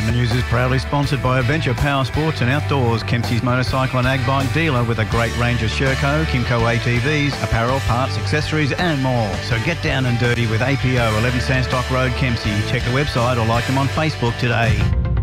The News is proudly sponsored by Adventure Power Sports and Outdoors, Kempsey's motorcycle and ag bike dealer with a great range of Sherco, Kimco ATVs, apparel, parts, accessories and more. So get down and dirty with APO, 11 Sandstock Road, Kempsey. Check the website or like them on Facebook today.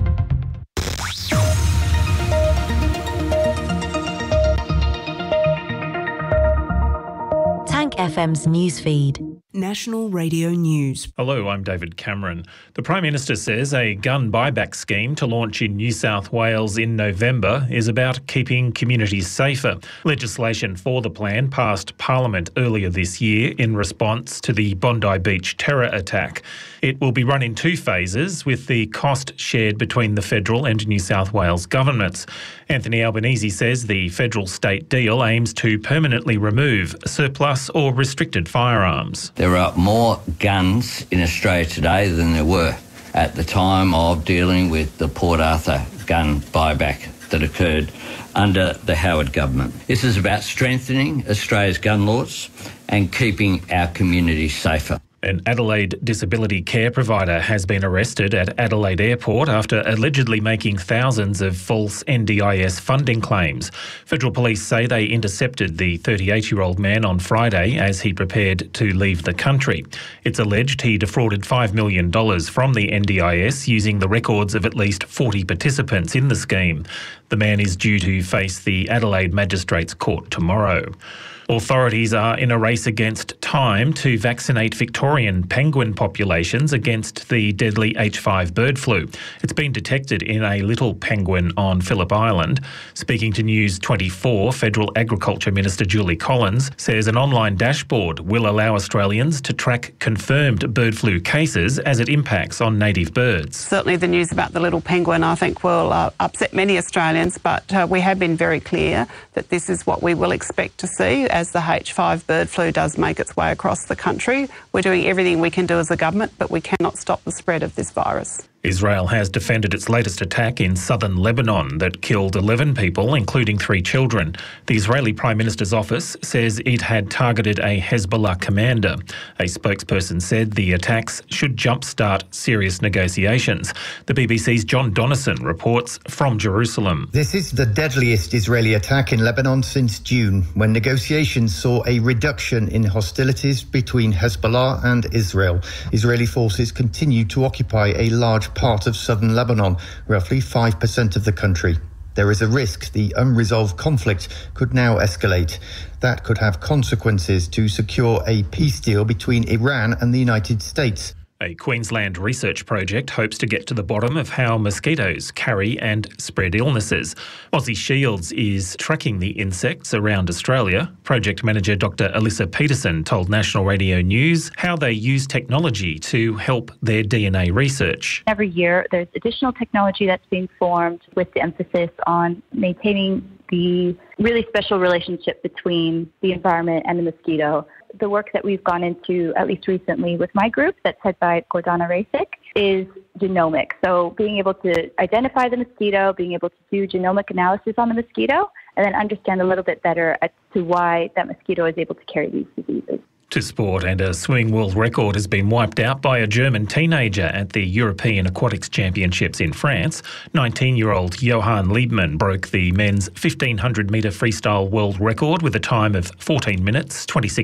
Tank FM's newsfeed. National Radio News. Hello, I'm David Cameron. The Prime Minister says a gun buyback scheme to launch in New South Wales in November is about keeping communities safer. Legislation for the plan passed Parliament earlier this year in response to the Bondi Beach terror attack. It will be run in two phases, with the cost shared between the federal and New South Wales governments. Anthony Albanese says the federal-state deal aims to permanently remove surplus or restricted firearms. There are more guns in Australia today than there were at the time of dealing with the Port Arthur gun buyback that occurred under the Howard government. This is about strengthening Australia's gun laws and keeping our communities safer. An Adelaide disability care provider has been arrested at Adelaide Airport after allegedly making thousands of false NDIS funding claims. Federal police say they intercepted the 38-year-old man on Friday as he prepared to leave the country. It's alleged he defrauded $5 million from the NDIS using the records of at least 40 participants in the scheme. The man is due to face the Adelaide Magistrates Court tomorrow. Authorities are in a race against time to vaccinate Victorian penguin populations against the deadly H5 bird flu. It's been detected in a little penguin on Phillip Island. Speaking to News 24, Federal Agriculture Minister Julie Collins says an online dashboard will allow Australians to track confirmed bird flu cases as it impacts on native birds. Certainly the news about the little penguin, I think, will upset many Australians, but we have been very clear that this is what we will expect to see as the H5 bird flu does make its way across the country. We're doing everything we can do as a government, but we cannot stop the spread of this virus. Israel has defended its latest attack in southern Lebanon that killed 11 people, including 3 children. The Israeli Prime Minister's office says it had targeted a Hezbollah commander. A spokesperson said the attacks should jumpstart serious negotiations. The BBC's John Donnison reports from Jerusalem. This is the deadliest Israeli attack in Lebanon since June, when negotiations saw a reduction in hostilities between Hezbollah and Israel. Israeli forces continue to occupy a large part of southern Lebanon, roughly 5% of the country. There is a risk the unresolved conflict could now escalate. That could have consequences to secure a peace deal between Iran and the United States. A Queensland research project hopes to get to the bottom of how mosquitoes carry and spread illnesses. Aussie Shields is tracking the insects around Australia. Project manager Dr. Alyssa Peterson told National Radio News how they use technology to help their DNA research. Every year there's additional technology that's being formed with the emphasis on maintaining the really special relationship between the environment and the mosquito. The work that we've gone into, at least recently with my group that's led by Gordana Rasik, is genomic. So being able to identify the mosquito, being able to do genomic analysis on the mosquito, and then understand a little bit better as to why that mosquito is able to carry these diseases. To sport, and a swimming world record has been wiped out by a German teenager at the European Aquatics Championships in France. 19-year-old Johann Liebmann broke the men's 1,500-metre freestyle world record with a time of 14 minutes,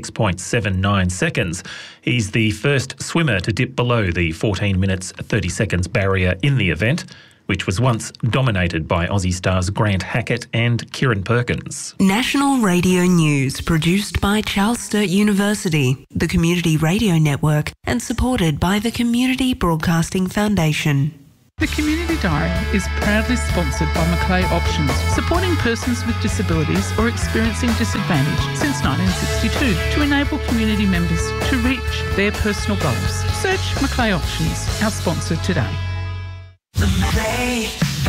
26.79 seconds. He's the first swimmer to dip below the 14 minutes, 30 seconds barrier in the event, which was once dominated by Aussie stars Grant Hackett and Kieran Perkins. National Radio News, produced by Charles Sturt University, the Community Radio Network, and supported by the Community Broadcasting Foundation. The Community Diary is proudly sponsored by Macleay Options, supporting persons with disabilities or experiencing disadvantage since 1962 to enable community members to reach their personal goals. Search Macleay Options, our sponsor today. The Macleay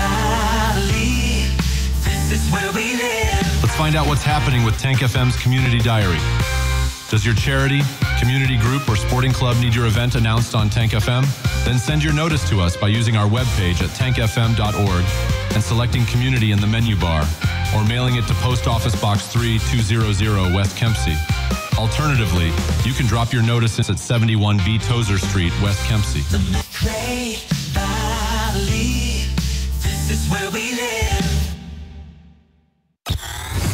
Valley, this is where we live. Let's find out what's happening with Tank FM's Community Diary. Does your charity, community group, or sporting club need your event announced on Tank FM? Then send your notice to us by using our webpage at tankfm.org and selecting Community in the menu bar, or mailing it to Post Office Box 3200 West Kempsey. Alternatively, you can drop your notices at 71B Tozer Street, West Kempsey. The Macleay Valley.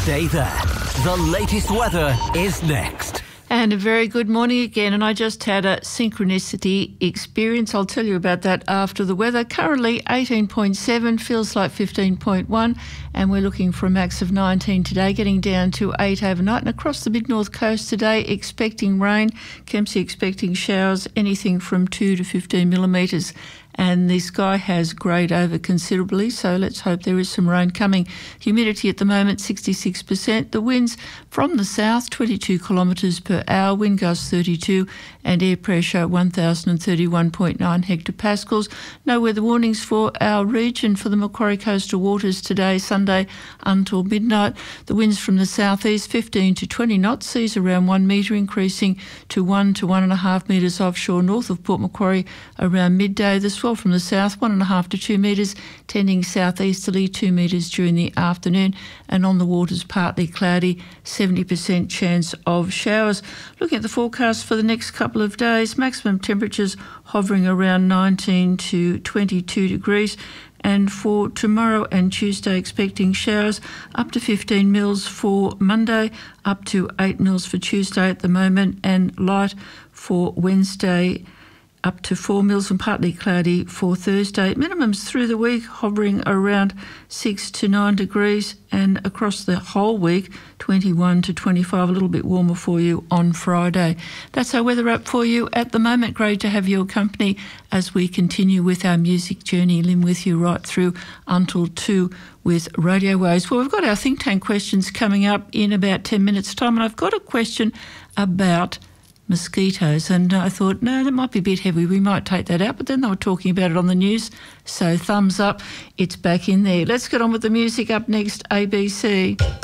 Stay there. The latest weather is next. And a very good morning again. And I just had a synchronicity experience. I'll tell you about that after the weather. Currently 18.7, feels like 15.1. And we're looking for a max of 19 today, getting down to 8 overnight. And across the mid-north coast today, expecting rain. Kempsey expecting showers, anything from 2 to 15 millimetres. And the sky has greyed over considerably, so let's hope there is some rain coming. Humidity at the moment, 66%. The winds from the south, 22 kilometres per hour, wind gusts 32, and air pressure 1,031.9 hectopascals. No weather warnings for our region for the Macquarie coastal waters today, Sunday, until midnight. The winds from the southeast, 15 to 20 knots, seas around 1 metre, increasing to 1 to 1.5 metres offshore north of Port Macquarie around midday. The swell from the south, 1.5 to 2 metres, tending southeasterly 2 metres during the afternoon, and on the waters partly cloudy, 70% chance of showers. Looking at the forecast for the next couple of days, maximum temperatures hovering around 19 to 22 degrees. And for tomorrow and Tuesday, expecting showers up to 15 mils for Monday, up to 8 mils for Tuesday at the moment, and light for Wednesday, up to 4 mils, and partly cloudy for Thursday. Minimums through the week hovering around 6 to 9 degrees, and across the whole week 21 to 25, a little bit warmer for you on Friday. That's our weather up for you at the moment. Great to have your company as we continue with our music journey. Lynn with you right through until 2 with Radio Waves. Well, we've got our think tank questions coming up in about 10 minutes' time, and I've got a question about mosquitoes, and I thought, no, that might be a bit heavy, we might take that out, but then they were talking about it on the news, so thumbs up, it's back in there. Let's get on with the music. Up next, ABC.